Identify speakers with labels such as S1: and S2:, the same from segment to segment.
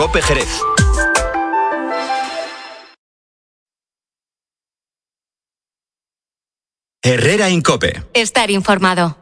S1: COPE Jerez. Herrera Incope.
S2: Estar informado.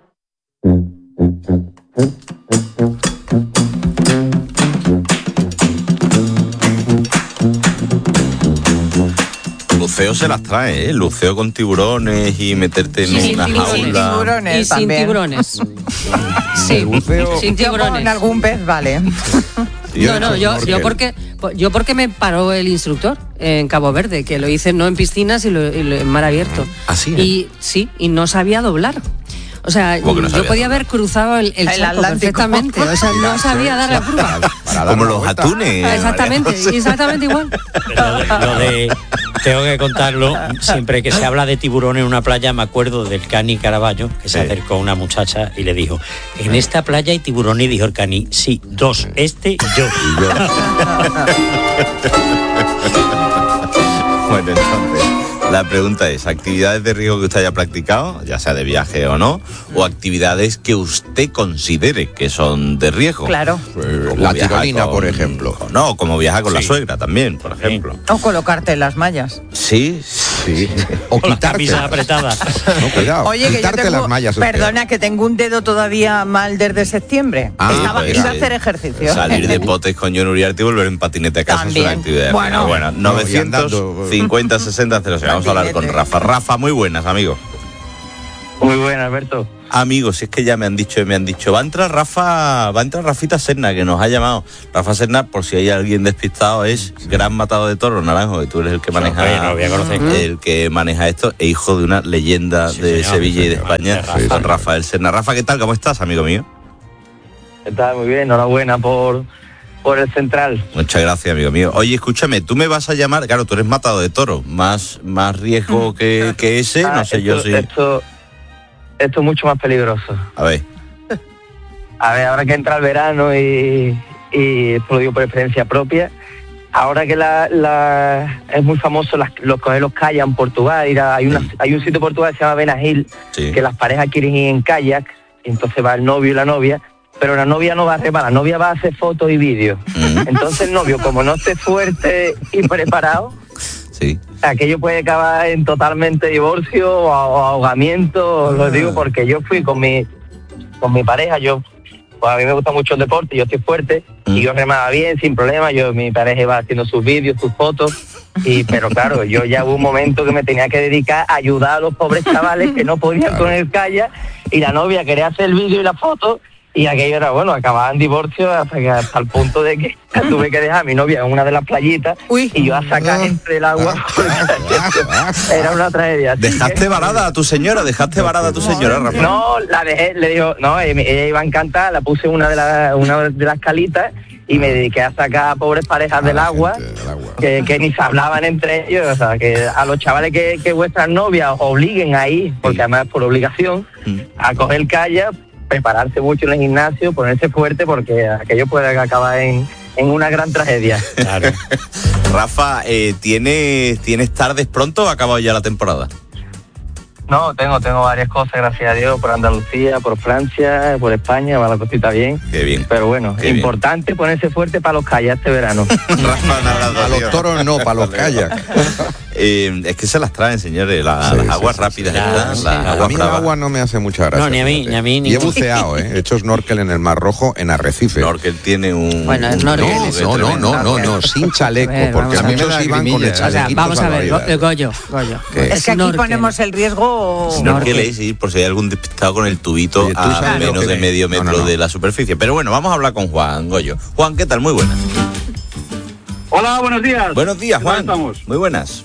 S3: Luceo se las trae, ¿eh? Luceo con tiburones y meterte en una jaula.
S4: Tiburones
S5: y sin
S4: también.
S5: tiburones. Sí,
S6: Buceo.
S5: sin
S4: Yo
S5: tiburones.
S4: con algún pez, vale.
S5: Yo porque me paró el instructor en Cabo Verde, que lo hice no en piscinas y en mar abierto.
S3: ¿Así?
S5: Y no sabía doblar. O sea,
S3: ¿Cómo que no
S5: yo
S3: sabía
S5: podía
S3: doblar?
S5: haber cruzado el charco
S4: Atlántico.
S5: perfectamente. O sea, no sabía dar la curva.
S6: Para dar
S3: Como
S6: la
S3: los
S6: vuelta.
S3: atunes.
S5: Exactamente igual.
S7: Lo de tengo que contarlo, siempre que se habla de tiburón en una playa me acuerdo del Cani Caraballo, que se acercó a una muchacha y le dijo, en esta playa hay tiburón, y dijo el Cani, sí, dos, este y yo.
S3: Bueno, entonces, la pregunta es, ¿actividades de riesgo que usted haya practicado, ya sea de viaje o no, o actividades que usted considere que son de riesgo?
S4: Claro.
S3: Como
S6: La
S3: viajar
S6: tirolina,
S3: con-
S6: por ejemplo.
S3: No, como viajar con la
S7: Sí.
S3: suegra también, por ejemplo.
S4: O colocarte en las mallas.
S3: Sí.
S6: Sí. O
S7: Con la
S6: quitarte.
S7: camisa apretada.
S6: No, cuidado.
S4: Oye, que yo
S6: quitarte
S4: tengo,
S6: las mallas. es
S4: perdona, que tengo un dedo todavía mal desde septiembre.
S6: Ah,
S3: pues,
S4: Iba a
S3: sí.
S4: hacer ejercicio.
S3: Salir de potes con John Uriarte y volver en patinete a casa
S4: También.
S3: es una actividad de
S4: Bueno.
S3: riesgo.
S6: No, y
S3: 950 60 0. Vamos a hablar con Rafa. Rafa, muy buenas, amigo.
S8: Muy buena, Alberto.
S3: Amigos, si es que ya me han dicho, va a entrar Rafita Serna, que nos ha llamado. Rafa Serna, por si hay alguien despistado, es gran matador de toros, Naranjo, que tú eres el que maneja,
S7: Hombre, no voy a conocer.
S3: el que maneja esto, e hijo de una leyenda
S7: Sí,
S3: de
S7: señor,
S3: Sevilla y de
S7: sí,
S3: España,
S7: Rafa.
S3: don Rafael Serna. Rafa, ¿qué tal? ¿Cómo estás, amigo mío?
S8: Está muy bien, enhorabuena por el central.
S3: Muchas gracias, amigo mío. Oye, escúchame, tú me vas a llamar, claro, tú eres matador de toros, más riesgo que ese, no sé yo si...
S8: Esto es mucho más peligroso.
S3: A ver,
S8: A ver, ahora que entra el verano y esto lo digo por experiencia propia, ahora que es muy famoso coger los kayaks en Portugal, hay un sitio en Portugal que se llama Benagil,
S3: sí.
S8: que las parejas quieren ir en kayak, y entonces va el novio y la novia, pero la novia no va a remar, la novia va a hacer fotos y vídeos. Entonces el novio, como no esté fuerte y preparado,
S3: Sí.
S8: aquello puede acabar en totalmente divorcio o ahogamiento, lo digo porque yo fui con mi pareja, pues a mí me gusta mucho el deporte, yo estoy fuerte y yo remaba bien, sin problema, mi pareja iba haciendo sus vídeos, sus fotos, pero claro, yo ya hubo un momento que me tenía que dedicar a ayudar a los pobres chavales que no podían con el kayak, y la novia quería hacer el vídeo y la foto, y aquello era, bueno, acababa en divorcio hasta el punto de que tuve que dejar a mi novia en una de las playitas y yo a sacar entre el agua. Era una tragedia. Así
S3: ¿Dejaste varada a tu señora? Rafa?
S8: No, la dejé, le digo, no, ella iba encantada, la puse en una de las calitas y me dediqué a sacar a pobres parejas del agua, que ni se hablaban entre ellos, o sea, que a los chavales que vuestras novias os obliguen a ir, porque además es por obligación, a coger kayak, prepararse mucho en el gimnasio, ponerse fuerte, porque aquello puede acabar en una gran tragedia.
S7: Claro.
S3: Rafa, ¿tienes tardes pronto o ha acabado ya la temporada?
S8: No, tengo varias cosas, gracias a Dios, por Andalucía, por Francia, por España, va la cosita bien.
S3: Qué bien.
S8: Pero bueno,
S3: Qué
S8: importante ponerse fuerte para los kayaks este verano.
S3: Rafa, un abrazo,
S6: A los
S3: tío.
S6: toros no, para los kayaks.
S3: Es que se las traen, señores, las
S6: Sí,
S3: aguas
S6: sí,
S3: rápidas
S7: sí.
S3: estas,
S7: Sí,
S3: las
S7: sí.
S6: A
S3: aguas
S6: mí el
S3: bravas.
S6: agua no me hace mucha gracia.
S7: No, ni a mí,
S6: fíjate.
S7: ni a mí,
S6: Y
S7: ni-
S6: he buceado, he hecho snorkel en el Mar Rojo, en Arrecife.
S3: Snorkel tiene un...
S5: Bueno,
S3: un
S5: snorkel.
S3: nivel
S6: No,
S3: tremendo.
S6: no, sin chaleco,
S5: A ver,
S6: porque
S5: vamos a ver.
S6: muchos
S9: A mí me da
S6: iban con el
S9: grimilla.
S5: O sea,
S6: chalequito
S5: vamos a ver,
S6: salvavidas.
S5: Goyo.
S6: ¿Qué?
S4: Es que aquí
S5: Snorkel.
S4: ponemos el riesgo.
S3: Snorkel es ir por si hay algún despistado con el tubito
S6: Oye, ¿tú
S3: a
S6: sabes lo
S3: menos
S6: que
S3: de
S6: ves?
S3: medio metro
S6: No.
S3: de la superficie. Pero bueno, vamos a hablar con Juan Goyo. Juan, ¿qué tal? Muy buenas.
S10: Hola, buenos días.
S3: Buenos días,
S10: ¿Qué tal
S3: Juan.
S10: estamos?
S3: Muy buenas.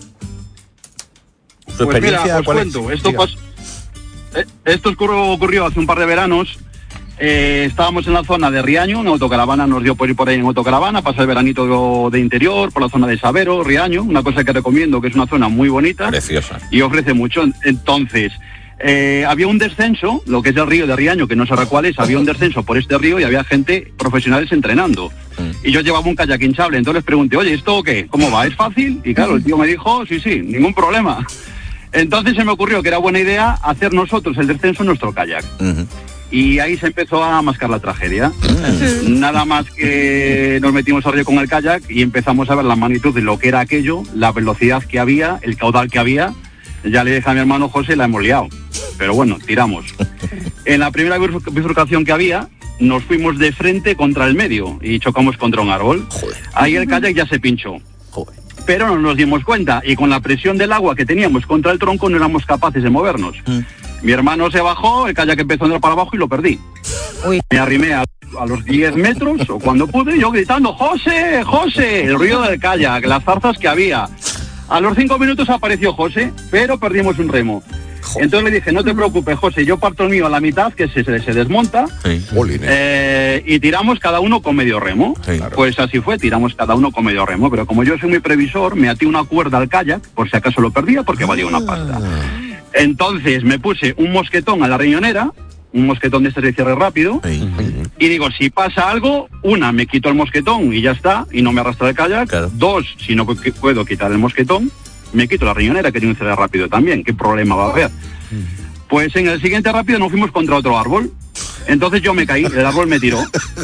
S3: ¿Tu
S10: Pues mira,
S3: experiencia
S10: os
S3: cuál
S10: cuento.
S3: es?
S10: Esto,
S3: Diga.
S10: esto ocurrió hace un par de veranos. Estábamos en la zona de Riaño, una autocaravana nos dio por ir por ahí en autocaravana, pasar el veranito de interior, por la zona de Sabero, Riaño, una cosa que recomiendo, que es una zona muy bonita
S3: Preciosa.
S10: y ofrece mucho. Entonces, había un descenso, lo que es el río de Riaño, que no sé cuál es, había un descenso por este río y había gente profesionales entrenando. Y yo llevaba un kayak hinchable, entonces les pregunté, oye, ¿esto qué? ¿Cómo va? ¿Es fácil? Y claro, el tío me dijo, sí, ningún problema. Entonces se me ocurrió que era buena idea hacer nosotros el descenso en nuestro kayak.
S3: Ujú.
S10: Y ahí se empezó a mascar la tragedia. Nada más que nos metimos al río con el kayak y empezamos a ver la magnitud de lo que era aquello, la velocidad que había, el caudal que había. Ya le dije a mi hermano José, la hemos liado. Pero bueno, tiramos. En la primera bifurcación que había, nos fuimos de frente contra el medio y chocamos contra un árbol. Ahí el kayak ya se pinchó. Pero no nos dimos cuenta y con la presión del agua que teníamos contra el tronco no éramos capaces de movernos. Mi hermano se bajó, el kayak empezó a andar para abajo y lo perdí. Me arrimé a los 10 metros o cuando pude, yo gritando, ¡José, José! El ruido del kayak, las zarzas que había. A los 5 minutos apareció José, pero perdimos un remo. Entonces le dije, no te preocupes, José, yo parto el mío a la mitad, que se desmonta, y tiramos cada uno con medio remo. Pues así fue, tiramos cada uno con medio remo, pero como yo soy muy previsor, me até una cuerda al kayak, por si acaso lo perdía, porque valía una pasta. Entonces me puse un mosquetón a la riñonera, un mosquetón de este de cierre rápido, y digo, si pasa algo, una, me quito el mosquetón y ya está, y no me arrastra el kayak. Dos, si no puedo quitar el mosquetón, me quito la riñonera, que tiene un cierre rápido también. ¿Qué problema va a haber? Pues en el siguiente rápido nos fuimos contra otro árbol. Entonces yo me caí, el árbol me tiró.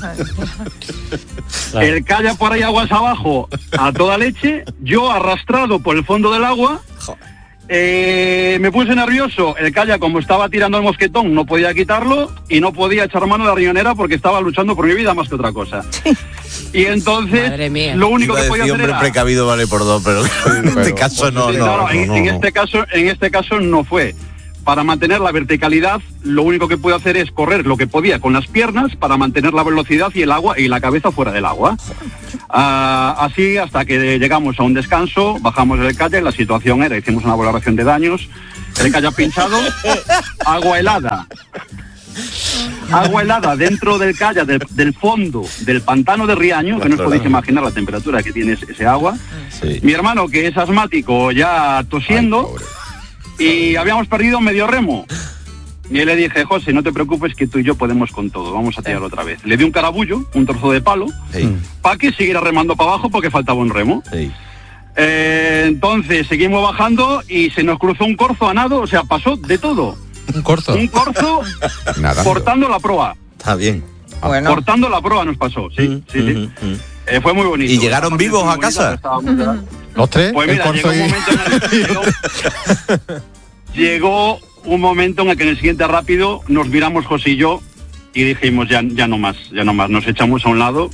S10: El kayak por ahí aguas abajo a toda leche, yo arrastrado por el fondo del agua. Me puse nervioso, el kayak como estaba tirando el mosquetón no podía quitarlo y no podía echar mano de la riñonera porque estaba luchando por mi vida más que otra cosa. Y entonces lo único que podía hacer era...
S3: precavido vale por dos, pero en este caso no.
S10: En este caso no fue. Para mantener la verticalidad, lo único que pude hacer es correr lo que podía con las piernas para mantener la velocidad y el agua y la cabeza fuera del agua. Así hasta que llegamos a un descanso, bajamos del kayak, la situación era, hicimos una valoración de daños, el kayak pinchado, agua helada dentro del kayak, del fondo del pantano de Riaño, que no os podéis imaginar la temperatura que tiene ese agua. Mi hermano, que es asmático, ya tosiendo. Y habíamos perdido medio remo. Y le dije, José, no te preocupes que tú y yo podemos con todo, vamos a tirar otra vez. Le di un carabullo, un trozo de palo, para que siguiera remando para abajo porque faltaba un remo. Entonces seguimos bajando y se nos cruzó un corzo a nado, o sea, pasó de todo.
S2: ¿Un corzo?
S10: Un corzo portando la proa.
S3: Está bien.
S10: Portando la proa nos pasó, sí. Fue muy bonito.
S3: ¿Y llegaron vivos a casa?
S2: ¿Los tres?
S10: Pues mira, llegó un momento en el que en el siguiente rápido nos miramos José y yo y dijimos ya no más, nos echamos a un lado.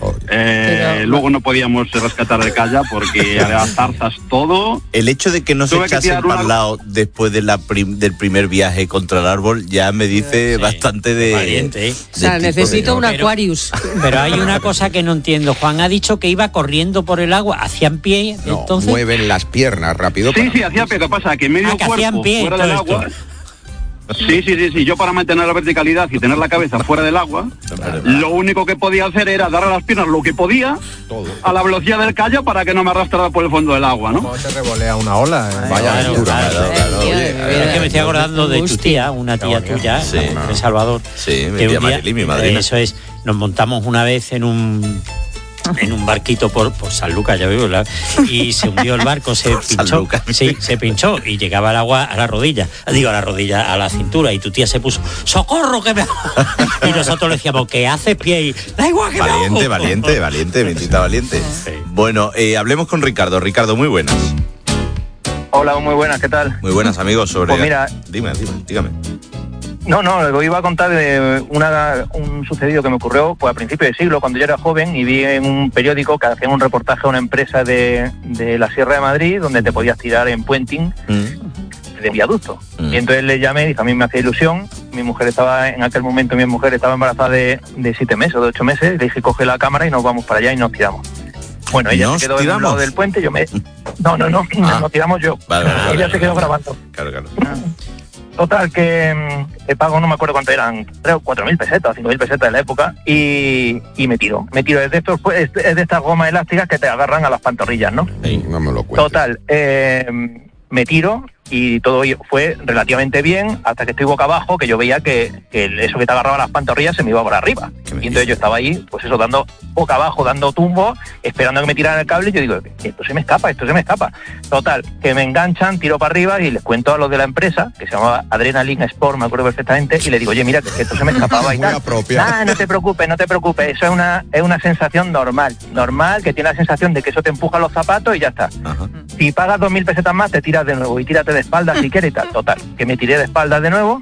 S10: Luego no podíamos rescatar el kayak porque había zarzas todo.
S3: El hecho de que no se echasen para el lado después de del primer viaje contra el árbol ya me dice bastante de...
S7: Valiente.
S5: O sea, necesito un Aquarius.
S7: Pero hay una cosa que no entiendo. Juan ha dicho que iba corriendo por el agua, hacían pie, entonces...
S6: mueven las piernas rápido.
S10: Sí, hacía pie. ¿Qué pasa? Que medio cuerpo
S7: pie,
S10: fuera del agua... Sí, yo para mantener la verticalidad y tener la cabeza fuera del agua, lo único que podía hacer era dar a las piernas lo que podía a la velocidad del kayak para que no me arrastrara por el fondo del agua, ¿no?
S2: ¿Cómo se revolea una ola?
S6: Vaya aventura.
S7: Es que me estoy acordando de tu tía, una tía tuya, de Salvador.
S3: Sí, mi tía Marily, mi madrina.
S7: Eso es, nos montamos una vez en un barquito por San Lucas, ya veo, y se hundió el barco, se pinchó. Sí, se pinchó y llegaba el agua a la rodilla, a la cintura, y tu tía se puso, ¡socorro! Que me... Y nosotros le decíamos, ¿qué haces, pie? Y, da igual que
S3: Valiente, mentita valiente. Sí. Bueno, hablemos con Ricardo. Ricardo, muy buenas.
S8: Hola, muy buenas, ¿qué tal?
S3: Muy buenas, amigos.
S8: Pues mira,
S3: dígame.
S8: No, os iba a contar de un sucedido que me ocurrió pues a principios de siglo, cuando yo era joven, y vi en un periódico que hacían un reportaje a una empresa de la Sierra de Madrid donde te podías tirar en puenting de viaducto. Y entonces le llamé, dije, a mí me hacía ilusión, en aquel momento mi mujer estaba embarazada de 7 meses o de 8 meses, le dije, coge la cámara y nos vamos para allá y nos tiramos. Bueno, ella se quedó en un lado del puente, yo me... No, nos tiramos yo. Vale, ella se quedó grabando.
S3: Claro.
S8: Total, que pago, no me acuerdo cuánto eran, 3 o 4.000 pesetas, 5.000 pesetas de la época, y me tiro. Es de estas gomas elásticas que te agarran a las pantorrillas, ¿no?
S6: No me lo cuentes.
S8: Total, me tiro, y todo fue relativamente bien hasta que estoy boca abajo, que yo veía que eso que te agarraba las pantorrillas se me iba por arriba. Y entonces yo estaba ahí, pues eso, dando boca abajo, dando tumbo, esperando que me tiraran el cable, y yo digo, esto se me escapa. Total, que me enganchan, tiro para arriba y les cuento a los de la empresa, que se llamaba Adrenaline Sport, me acuerdo perfectamente, y le digo, oye, mira, que esto se me escapaba y tal. No te preocupes, eso es una sensación normal, que tiene la sensación de que eso te empuja los zapatos y ya está. Ajá. Si pagas 2.000 pesetas más, te tiras de nuevo y tírate de espaldas si quieres y tal. Total, que me tiré de espaldas de nuevo,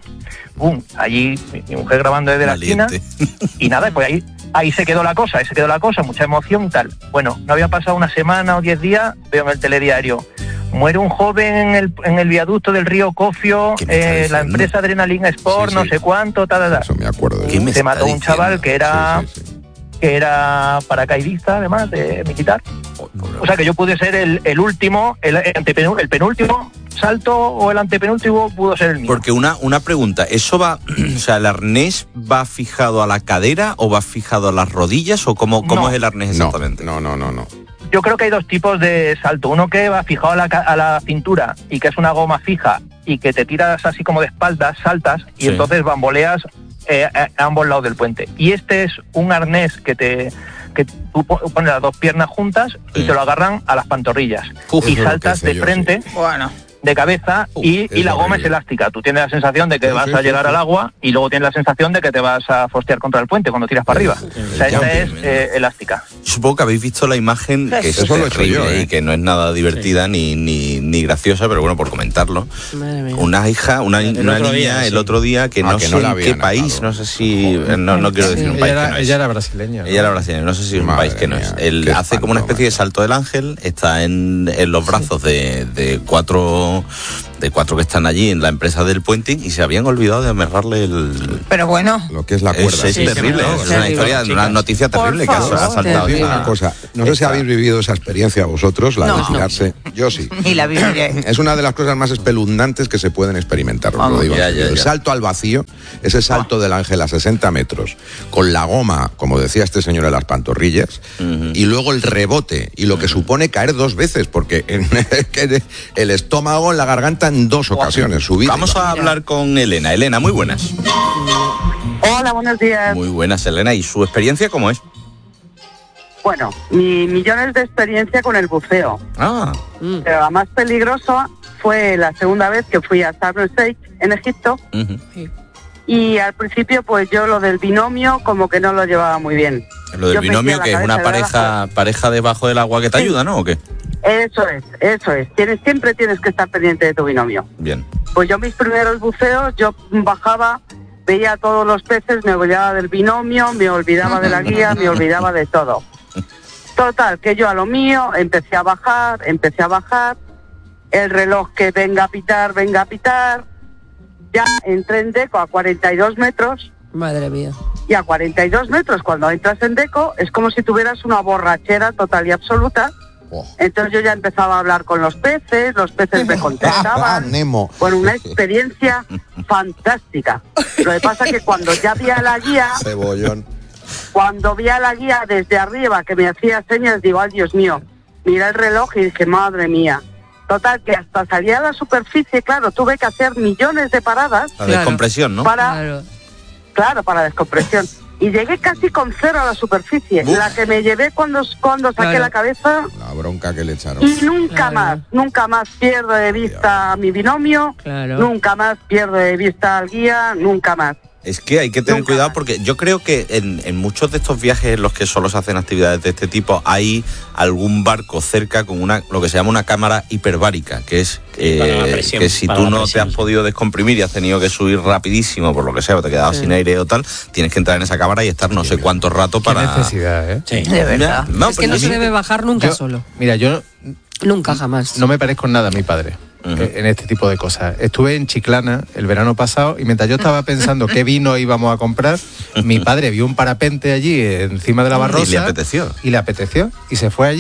S8: allí mi mujer grabando desde
S3: Valiente.
S8: la esquina, y nada, pues ahí se quedó la cosa, mucha emoción y tal. Bueno, no había pasado una semana o 10 días, veo en el telediario, muere un joven en el viaducto del río Cofio, la empresa Adrenaline Sport, no sé cuánto,
S6: Eso me acuerdo.
S8: Se mató un chaval que era... que era paracaidista, además, de militar. O sea que yo pude ser el último, el penúltimo salto, o el antepenúltimo pudo ser el mío.
S3: Porque una pregunta, ¿eso va, o sea, el arnés va fijado a la cadera o va fijado a las rodillas, o cómo es el arnés exactamente?
S6: No.
S8: Yo creo que hay dos tipos de salto. Uno que va fijado a la cintura y que es una goma fija y que te tiras así como de espaldas, saltas y entonces bamboleas a ambos lados del puente. Y este es un arnés que tú pones las dos piernas juntas y te lo agarran a las pantorrillas. Y saltas de frente, de cabeza, y la goma es elástica. Tú tienes la sensación de que vas a llegar al agua y luego tienes la sensación de que te vas a fostear contra el puente cuando tiras para arriba. O sea, esta es elástica.
S3: Supongo que habéis visto la imagen, que es terrible y que no es nada divertida ni graciosa, pero bueno, por comentarlo. Una hija, una niña el otro día que no sé en qué país, no sé si... No quiero decir un país que no es.
S2: Ella era brasileña.
S3: Ella era brasileña, no sé si es un país que no es. Él hace como una especie de salto del ángel, está en los brazos de cuatro que están allí en la empresa del puenting y se habían olvidado de amarrarle el...
S4: Pero bueno...
S6: Lo que es la cuerda.
S3: Es terrible, es una historia, una noticia terrible que ha saltado.
S6: Una cosa, no sé si habéis vivido esa experiencia vosotros, la de tirarse. Yo sí.
S4: Y la viviré.
S6: Es una de las cosas más espeluznantes que se pueden experimentar, os lo digo. El salto al vacío, ese salto del ángel a 60 metros, con la goma, como decía este señor, en las pantorrillas, y luego el rebote, y lo que supone caer dos veces, porque el estómago en la garganta en dos ocasiones, subir.
S3: Vamos a hablar con Elena. Elena, muy buenas.
S9: Hola, buenos días.
S3: Muy buenas, Elena. ¿Y su experiencia cómo es?
S9: Bueno, millones de experiencia con el buceo. Pero la más peligrosa fue la segunda vez que fui a Sharm el Sheikh, en Egipto. Y al principio, pues yo lo del binomio como que no lo llevaba muy bien.
S3: Lo del binomio, que es una pareja debajo del agua que te ayuda, ¿no? ¿O qué?
S9: Eso es. Siempre tienes que estar pendiente de tu binomio.
S3: Bien.
S9: Pues yo mis primeros buceos, yo bajaba, veía a todos los peces, me olvidaba del binomio, me olvidaba de la guía, me olvidaba de todo. Total, que yo a lo mío empecé a bajar, el reloj que venga a pitar, ya entré en deco a 42 metros.
S5: Madre mía.
S9: Y a 42 metros, cuando entras en deco, es como si tuvieras una borrachera total y absoluta. Entonces yo ya empezaba a hablar con los peces me contestaban.
S6: Nemo.
S9: Bueno, una experiencia fantástica. Lo que pasa es que cuando ya vi a la guía...
S6: Cebollón.
S9: Cuando vi a la guía desde arriba que me hacía señas, digo, ay Dios mío, mira el reloj y dije, madre mía. Total, que hasta salir a la superficie, claro, tuve que hacer millones de paradas.
S3: La descompresión, ¿no?
S9: Claro, para descompresión. Y llegué casi con cero a la superficie. Uf. La que me llevé cuando saqué la cabeza.
S6: La bronca que le echaron.
S9: Y nunca más pierdo de vista a mi binomio, nunca más pierdo de vista al guía, nunca más.
S3: Es que hay que tener cuidado porque yo creo que en muchos de estos viajes en los que solo se hacen actividades de este tipo hay algún barco cerca con lo que se llama una cámara hiperbárica, que es que si tú no te has podido descomprimir y has tenido que subir rapidísimo por lo que sea, o te quedabas sin aire o tal, tienes que entrar en esa cámara y estar no sé cuánto rato para...
S2: Qué necesidad, ¿eh?
S5: Sí. De verdad. Es que no se debe bajar nunca solo.
S2: Mira, yo...
S5: Nunca, jamás.
S2: No me parezco en nada a mi padre. En este tipo de cosas. Estuve en Chiclana el verano pasado y mientras yo estaba pensando qué vino íbamos a comprar, mi padre vio un parapente allí encima de la Barrosa.
S3: Y le apeteció.
S2: Y se fue allí,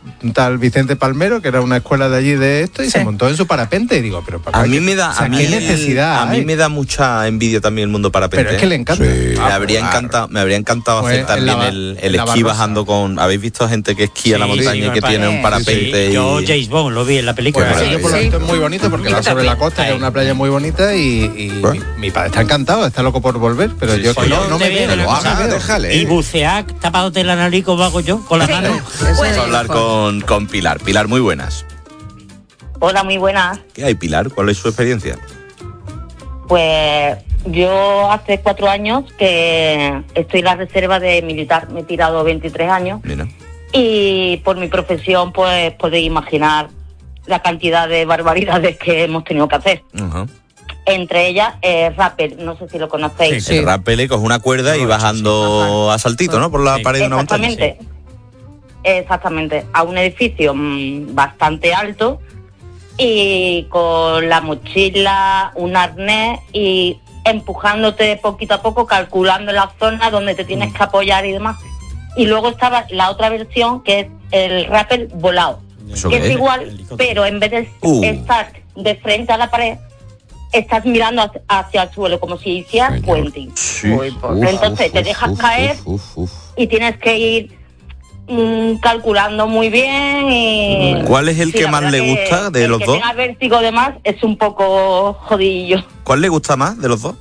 S2: un tal Vicente Palmero, que era una escuela de allí de esto, y se montó en su parapente. Y digo, pero papá,
S3: a mí me da,
S2: ¿qué necesidad?
S3: A mí me da mucha envidia también el mundo parapente.
S2: Pero es que le encanta.
S3: Sí. Me habría encantado
S2: Pues
S3: hacer también el esquí bajando con. ¿Habéis visto gente que esquía en la montaña y que tiene un parapente?
S7: Yo James Bond lo vi en la película.
S2: Pues aquello por lo visto es muy bonito porque va sobre la costa, que es una playa muy bonita, y mi padre está encantado, está loco por volver, pero yo no me veo.
S3: Lo haga, déjale.
S7: Y bucear tapándote la nariz como hago yo, con la mano.
S3: Vamos a hablar con Pilar. Pilar, muy buenas.
S11: Hola, muy buenas.
S3: ¿Qué hay, Pilar? ¿Cuál es su experiencia?
S11: Pues yo hace 4 años que estoy en la reserva de militar, me he tirado 23 años.
S3: Mira.
S11: Y por mi profesión, pues podéis imaginar la cantidad de barbaridades que hemos tenido que hacer.
S3: Uh-huh.
S11: Entre ellas, rappel, no sé si lo conocéis.
S3: El rappel, coge una cuerda y bajando a saltito, ¿no? Por la pared de una montaña.
S11: Exactamente, a un edificio bastante alto y con la mochila, un arnés y empujándote poquito a poco, calculando la zona donde te tienes que apoyar y demás. Y luego estaba la otra versión, que es el rappel volado, que es igual, pero en vez de estar de frente a la pared, estás mirando hacia el suelo, como si hicieras puenting.
S3: Sí.
S11: Entonces te dejas caer y tienes que ir calculando muy bien. Y
S3: ¿cuál es el que más le gusta de los dos?
S11: El que tenga vértigo de más es un poco jodidillo.
S3: ¿Cuál le gusta más de los dos?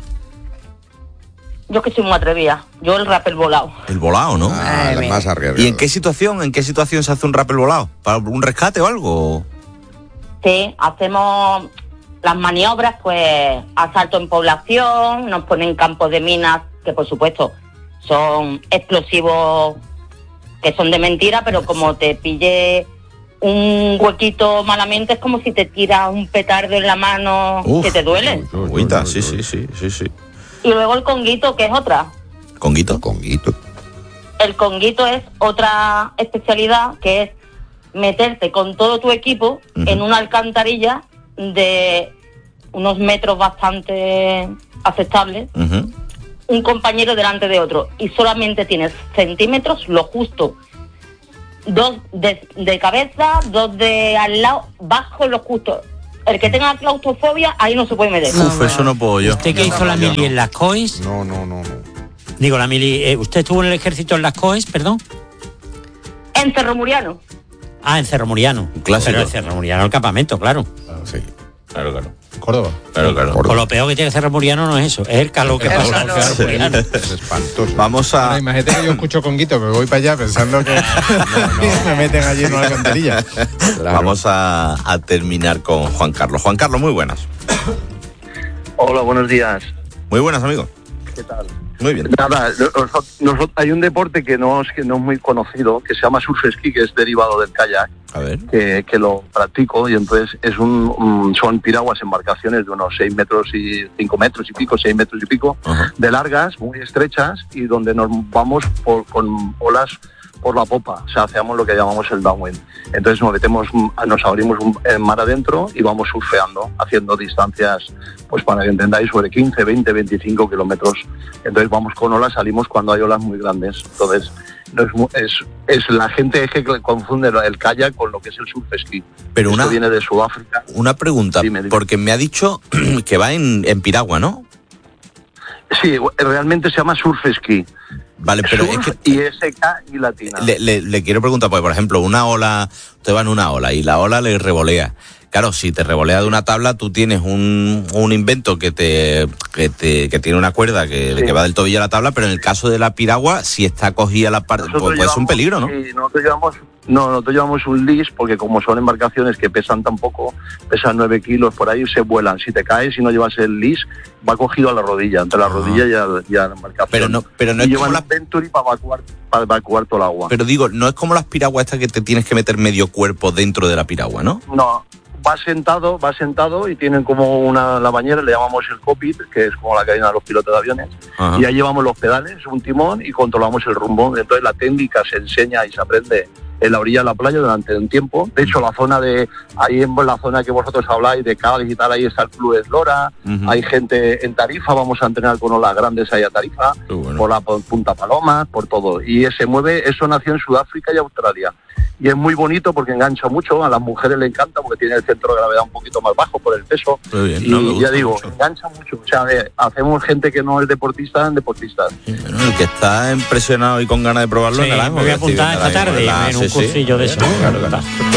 S11: Yo que soy muy atrevida. Yo el rappel volado.
S3: El volado, ¿no?
S6: Más arriesgado.
S3: ¿Y en qué situación se hace un rappel volado? ¿Para un rescate o algo?
S11: Sí, hacemos las maniobras, pues asalto en población, nos ponen campos de minas que por supuesto son explosivos, que son de mentira, pero como te pille un huequito malamente es como si te tiras un petardo en la mano. Que te duele.
S3: Sí.
S11: Y luego el conguito, que es otra.
S3: ¿Conguito?
S11: El conguito es otra especialidad, que es meterte con todo tu equipo en una alcantarilla de unos metros bastante aceptables, un compañero delante de otro, y solamente tienes centímetros, lo justo, 2 de cabeza, 2 de al lado, bajo lo justo. El que tenga claustrofobia, ahí no se puede meter.
S3: Eso no puedo yo.
S7: ¿Usted qué hizo la mili en las COES?
S6: No.
S7: Digo, la mili, ¿usted estuvo en el ejército en las COES, perdón?
S11: En Cerro Muriano.
S7: Ah, en Cerro Muriano.
S3: Clásico.
S7: Pero en Cerro Muriano el campamento, claro.
S6: Sí.
S3: Claro.
S2: Córdoba.
S3: Claro.
S7: Pues lo peor que tiene Cerro Muriano no es eso, es el calor que pasa.
S6: Es espantoso.
S3: Vamos a...
S2: Bueno, imagínate que yo escucho Conguito, me voy para allá pensando que me meten allí en una alcantarilla.
S3: Claro. Vamos a terminar con Juan Carlos. Juan Carlos, muy buenas.
S12: Hola, buenos días.
S3: Muy buenas, amigo.
S12: ¿Qué tal?
S3: Muy bien.
S12: Nada, hay un deporte que no es muy conocido, que se llama surf ski, que es derivado del kayak.
S3: A ver.
S12: Que lo practico, y entonces son piraguas, embarcaciones de unos 6 metros y 5 metros y pico, 6 metros y pico, de largas, muy estrechas, y donde nos vamos con olas por la popa, o sea, hacemos lo que llamamos el downwind. Entonces nos abrimos en mar adentro y vamos surfeando, haciendo distancias, pues para que entendáis, sobre 15, 20, 25 kilómetros. Entonces vamos con olas, salimos cuando hay olas muy grandes. Entonces es la gente que confunde el kayak con lo que es el surf ski.
S3: Pero
S12: esto viene de Sudáfrica.
S3: Una pregunta,
S12: dime.
S3: Porque me ha dicho que va en piragua, ¿no?
S12: Sí, realmente se llama surf ski.
S3: Vale, pero
S12: surf, es que... y SK y latina.
S3: Le quiero preguntar, porque por ejemplo, una ola, usted va en una ola y la ola le revolea. Claro, si te revolea de una tabla, tú tienes un invento que tiene una cuerda que va del tobillo a la tabla, pero en el caso de la piragua, si está cogida la parte, pues es un peligro, ¿no?
S12: Sí, nosotros llevamos un leash, porque como son embarcaciones que pesan tan poco, pesan 9 kilos por ahí, se vuelan. Si te caes y no llevas el leash, va cogido a la rodilla, entre la rodilla y a la embarcación.
S3: Pero no
S12: y
S3: es
S12: llevan
S3: como
S12: la Venturi para evacuar todo el agua.
S3: Pero digo, no es como las piraguas estas que te tienes que meter medio cuerpo dentro de la piragua, ¿no?
S12: No. Va sentado y tienen como la bañera, le llamamos el cockpit, que es como la cabina de los pilotos de aviones. Y ahí llevamos los pedales, un timón, y controlamos el rumbo. Entonces la técnica se enseña y se aprende en la orilla de la playa durante un tiempo. De hecho, ahí en la zona que vosotros habláis de Cádiz y tal, ahí está el Club Eslora. Hay gente en Tarifa, vamos a entrenar con olas grandes ahí a Tarifa, por Punta Palomas, por todo. Y eso nació en Sudáfrica y Australia. y es muy bonito porque engancha mucho, a las mujeres le encanta porque tiene el centro de gravedad un poquito más bajo por el peso.
S3: Bien,
S12: y ya digo, mucho. Engancha mucho. O sea, hacemos gente que no es deportista en deportistas.
S3: Sí, bueno, el que está impresionado y con ganas de probarlo,
S7: sí,
S3: en Naranjo.
S7: Me voy a apuntar esta tarde en un cursillo de eso.
S3: Claro.